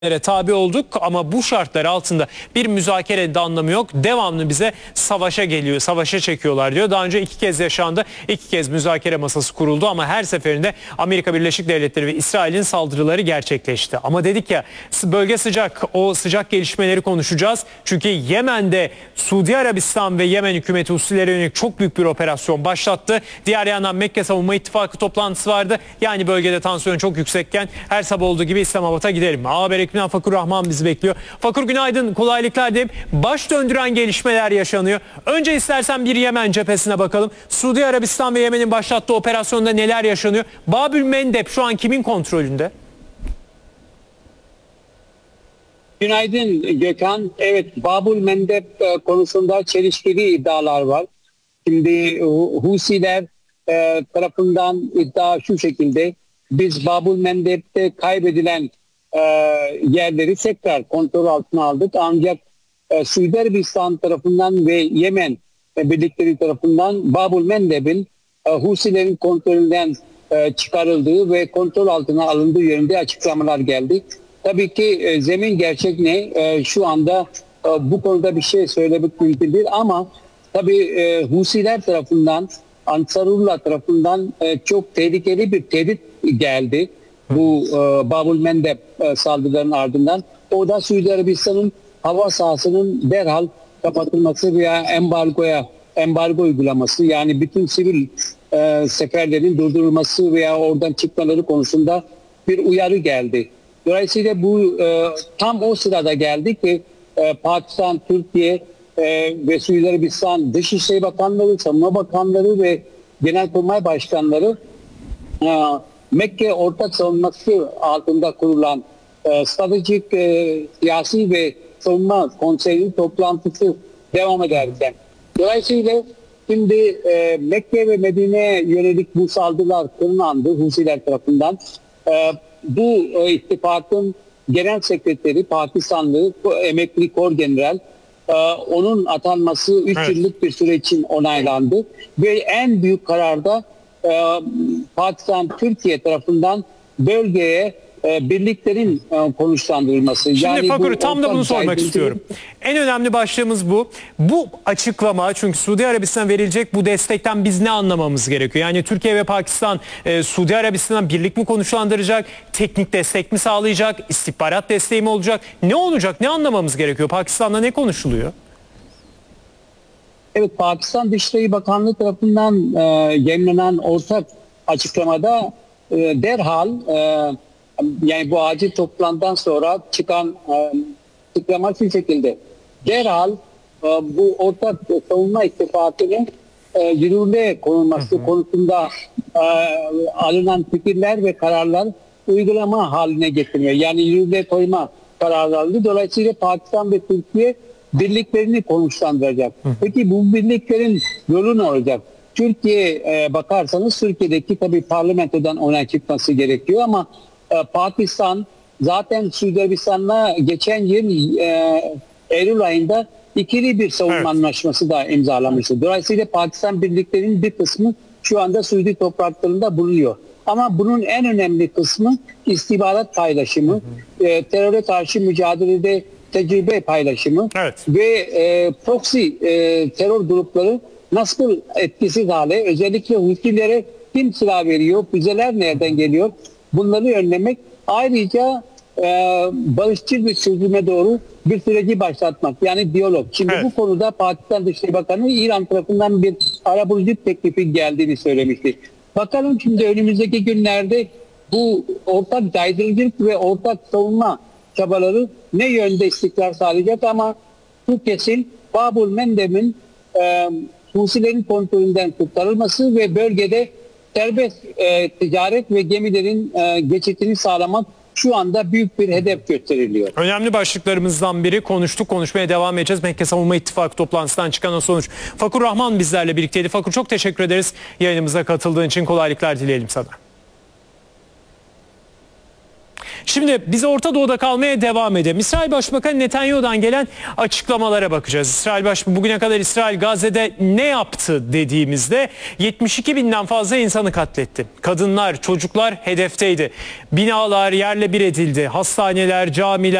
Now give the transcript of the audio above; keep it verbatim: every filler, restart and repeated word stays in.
tabi olduk ama bu şartlar altında bir müzakere de anlamı yok. Devamlı bize savaşa geliyor, savaşa çekiyorlar diyor. Daha önce iki kez yaşandı, iki kez müzakere masası kuruldu ama her seferinde Amerika Birleşik Devletleri ve İsrail'in saldırıları gerçekleşti. Ama dedik ya, bölge sıcak, o sıcak gelişmeleri konuşacağız. Çünkü Yemen'de Suudi Arabistan ve Yemen hükümeti Husilere yönelik çok büyük bir operasyon başlattı. Diğer yandan Mekke Savunma İttifakı toplantısı vardı. Yani bölgede tansiyon çok yüksekken her sabah olduğu gibi İslamabad'a gidelim. A Haber ekibinden Fakur Rahman bizi bekliyor. Fakur, günaydın, kolaylıklar diyeyim. Baş döndüren gelişmeler yaşanıyor. Önce istersen bir Yemen cephesine bakalım. Suudi Arabistan ve Yemen'in başlattığı operasyonda neler yaşanıyor? Babül Mendeb şu an kimin kontrolünde? Günaydın Gökhan. Evet, Babül Mendeb konusunda çelişkili iddialar var. Şimdi Husiler tarafından iddia şu şekilde: biz Babül Mendeb'de kaybedilen yerleri tekrar kontrol altına aldık. Ancak Suudi Arabistan tarafından ve Yemen birlikleri tarafından Babül Mendeb'in Husilerin kontrolünden çıkarıldığı ve kontrol altına alındığı yönünde açıklamalar geldi. Tabii ki zemin gerçek ne? Şu anda bu konuda bir şey söylemek mümkün değil ama tabii Husiler tarafından, Ansarullah tarafından çok tehlikeli bir tehdit geldi bu Babül Mendeb saldırılarının ardından. O da Suudi Arabistan'ın hava sahasının derhal kapatılması veya embargoya embargo uygulaması, yani bütün sivil seferlerin durdurulması veya oradan çıkmaları konusunda bir uyarı geldi. Dolayısıyla bu e, tam o sırada geldi ki e, Pakistan, Türkiye e, ve Suudi Arabistan Dışişleri Bakanları, Savunma Bakanları ve Genelkurmay Başkanları e, Mekke Ortak Savunması altında kurulan e, stratejik e, siyasi ve savunma konseyi toplantısı devam ederken. Dolayısıyla şimdi e, Mekke ve Medine'ye yönelik bu saldırılar kınandı Husiler tarafından. E, Bu e, ittifakın genel sekreteri Pakistanlı emekli kor general, e, onun atanması üç evet. yıllık bir süre için onaylandı ve en büyük kararda e, Pakistan Türkiye tarafından bölgeye e, birliklerin e, konuşlandırılması. Şimdi yani Fakur, tam da bunu sormak istiyorum. En önemli başlığımız bu. Bu açıklama, çünkü Suudi Arabistan verilecek bu destekten biz ne anlamamız gerekiyor? Yani Türkiye ve Pakistan e, Suudi Arabistan'dan birlik mi konuşlandıracak? Teknik destek mi sağlayacak? İstihbarat desteği mi olacak? Ne olacak? Ne anlamamız gerekiyor? Pakistan'da ne konuşuluyor? Evet, Pakistan Dışişleri Bakanlığı tarafından e, yayınlanan ortak açıklamada e, derhal e, yani bu acil toplantıdan sonra çıkan e, açıklama şu şekilde: derhal e, bu ortak savunma ittifakının e, yürürlüğe konulması hı hı. konusunda e, alınan fikirler ve kararlar uygulama haline getirmiyor. Yani yürürlüğe koyma kararı aldı. Dolayısıyla Pakistan ve Türkiye birliklerini konuşlandıracak. Hı. Peki bu birliklerin yolu ne olacak? Türkiye e, bakarsanız Türkiye'deki tabii parlamentodan onay çıkması gerekiyor ama e, Pakistan zaten Suudi Arabistan'la geçen yıl e, Eylül ayında ikili bir savunma evet. anlaşması da imzalamıştı. Dolayısıyla Pakistan birliklerinin bir kısmı şu anda Suudi topraklarında bulunuyor. Ama bunun en önemli kısmı istihbarat paylaşımı, hı hı. E, teröre karşı mücadelede tecrübe paylaşımı evet. ve e, proxy e, terör grupları nasıl etkisiz hale, özellikle Husilere kim silah veriyor, füzeler nereden geliyor, bunları önlemek, ayrıca e, barışçıl bir çözüme doğru bir süreci başlatmak, yani diyalog. Şimdi evet. bu konuda Pakistan Dışişleri Bakanı İran tarafından bir arabuluculuk teklifi geldiğini söylemişti. Bakalım şimdi önümüzdeki günlerde bu ortak caydırıcılık ve ortak savunma çabaları ne yönde istikrar sağlayacak, ama bu kesin Babül Mendeb'in e, Husilerin kontrolünden kurtarılması ve bölgede serbest e, ticaret ve gemilerin e, geçitini sağlamak şu anda büyük bir hedef gösteriliyor. Önemli başlıklarımızdan biri, konuştuk, konuşmaya devam edeceğiz. Mekke Savunma İttifakı toplantısından çıkan o sonuç. Fakur Rahman bizlerle birlikteydi. Fakur, çok teşekkür ederiz. Yayınımıza katıldığın için kolaylıklar dileyelim sana. Şimdi biz Orta Doğu'da kalmaya devam edelim. İsrail Başbakanı Netanyahu'dan gelen açıklamalara bakacağız. İsrail Başbakanı bugüne kadar İsrail Gazze'de ne yaptı dediğimizde yetmiş iki binden fazla insanı katletti. Kadınlar, çocuklar hedefteydi. Binalar yerle bir edildi. Hastaneler, camiler,